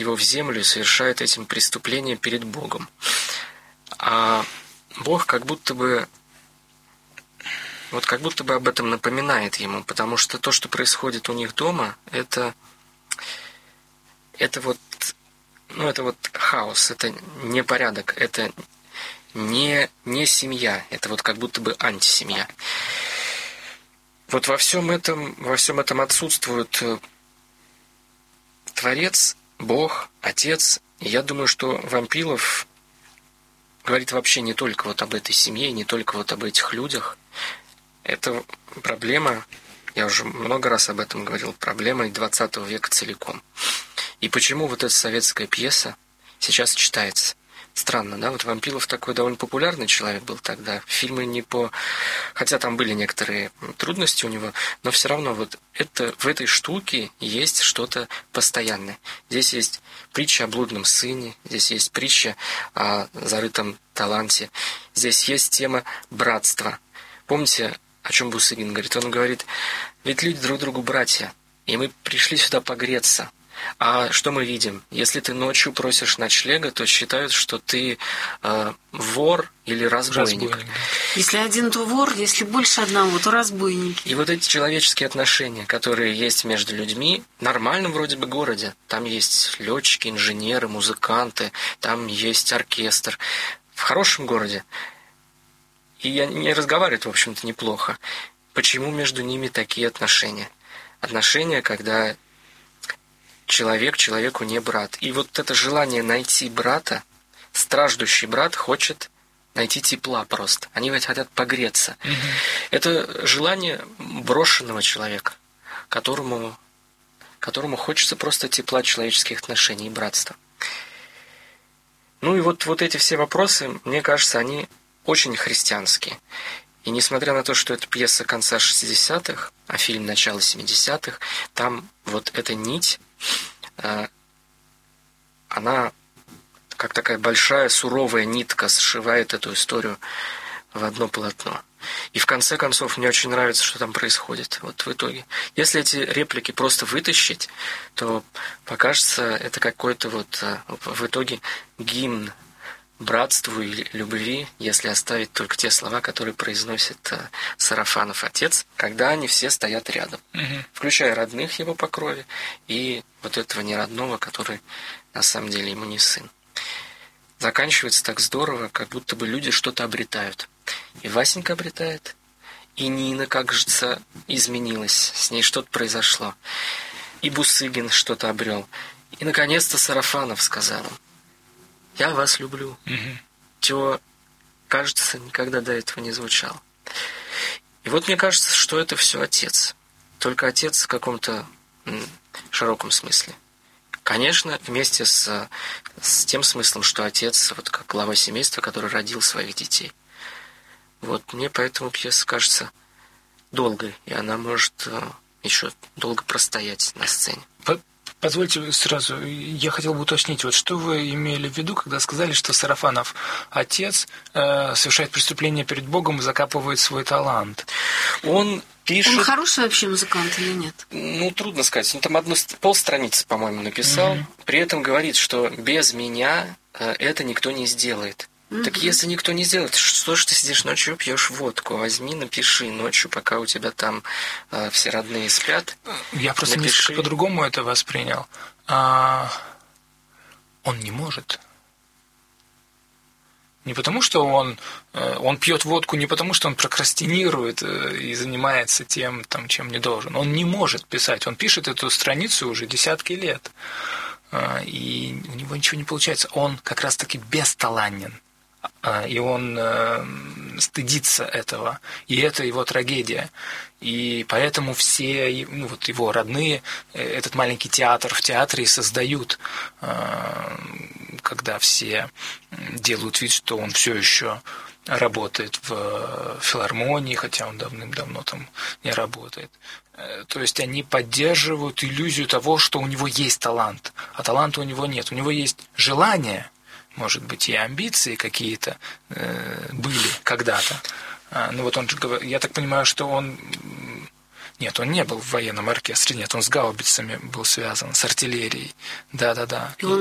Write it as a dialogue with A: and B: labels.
A: его в землю и совершает этим преступление перед Богом. А Бог как будто бы об этом напоминает ему, потому что то, что происходит у них дома, это вот хаос, это непорядок, это не семья, это вот как будто бы антисемья. Вот во всем этом отсутствует Творец, Бог, Отец. И я думаю, что Вампилов говорит вообще не только вот об этой семье, не только вот об этих людях. Это проблема, я уже много раз об этом говорил, проблема 20 века целиком. И почему вот эта советская пьеса сейчас читается? Странно, да? Вот Вампилов такой довольно популярный человек был тогда. Фильмы не по... Хотя там были некоторые трудности у него, но все равно вот в этой штуке есть что-то постоянное. Здесь есть притча о блудном сыне, здесь есть притча о зарытом таланте, здесь есть тема братства. Помните, о чем Бусыгин говорит? Он говорит, ведь люди друг другу братья, и мы пришли сюда погреться. А что мы видим? Если ты ночью просишь ночлега, то считают, что ты вор или разбойник.
B: Если один, то вор, если больше одного, то разбойник.
A: И вот эти человеческие отношения, которые есть между людьми, в нормальном вроде бы городе. Там есть летчики, инженеры, музыканты, там есть оркестр. В хорошем городе. И они разговаривают, в общем-то, неплохо. Почему между ними такие отношения? Отношения, когда человек человеку не брат. И вот это желание найти брата, страждущий брат хочет найти тепла просто. Они ведь хотят погреться. Это желание брошенного человека, которому хочется просто тепла человеческих отношений и братства. Ну и вот эти все вопросы, мне кажется, они очень христианские. И несмотря на то, что это пьеса конца 60-х, а фильм начала 70-х, там вот эта нить, она как такая большая суровая нитка сшивает эту историю в одно полотно. И в конце концов мне очень нравится, что там происходит вот в итоге. Если эти реплики просто вытащить, то покажется это какой-то вот в итоге гимн братству и любви, если оставить только те слова, которые произносит Сарафанов отец, когда они все стоят рядом, включая родных его по крови и вот этого неродного, который на самом деле ему не сын. Заканчивается так здорово, как будто бы люди что-то обретают. И Васенька обретает, и Нина, как кажется, изменилась, с ней что-то произошло. И Бусыгин что-то обрел. И, наконец-то, Сарафанов сказал им: «Я вас люблю», чего, кажется, никогда до этого не звучало. И вот мне кажется, что это все отец. Только отец в каком-то широком смысле. Конечно, вместе с тем смыслом, что отец, вот как глава семейства, который родил своих детей. Вот мне поэтому пьеса кажется долгой, и она может еще долго простоять на сцене.
C: Позвольте сразу, я хотел бы уточнить, вот что вы имели в виду, когда сказали, что Сарафанов отец совершает преступление перед Богом и закапывает свой талант?
A: Он пишет...
B: Он хороший вообще музыкант или нет?
A: Ну, трудно сказать. Он там полстраницы, по-моему, написал. При этом говорит, что без меня это никто не сделает. Так если никто не сделает, что ж ты сидишь ночью, пьешь водку? Возьми, напиши ночью, пока у тебя там все родные спят.
C: Я просто несколько по-другому это воспринял. Он не может. Не потому, что он пьет водку, не потому, что он прокрастинирует и занимается тем, чем не должен. Он не может писать. Он пишет эту страницу уже десятки лет. И у него ничего не получается. Он как раз-таки бесталанен. И он стыдится этого, и это его трагедия. И поэтому все вот его родные этот маленький театр в театре создают, когда все делают вид, что он все еще работает в филармонии, хотя он давным-давно там не работает. То есть они поддерживают иллюзию того, что у него есть талант, а таланта у него нет. У него есть желание, может быть, и амбиции какие-то были когда-то. Ну вот он же говорит, я так понимаю, что он Нет, он не был в военном оркестре, нет, он с гаубицами был связан, с артиллерией. Да-да-да.
B: И он